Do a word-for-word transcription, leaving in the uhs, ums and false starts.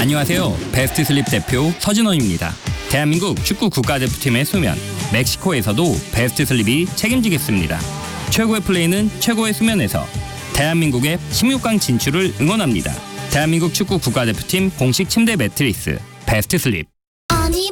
안녕하세요. 베스트 슬립 대표 서진원입니다. 대한민국 축구 국가대표팀의 수면, 멕시코에서도 베스트 슬립이 책임지겠습니다. 최고의 플레이는 최고의 수면에서. 대한민국의 십육 강 진출을 응원합니다. 대한민국 축구 국가대표팀 공식 침대 매트리스 베스트 슬립.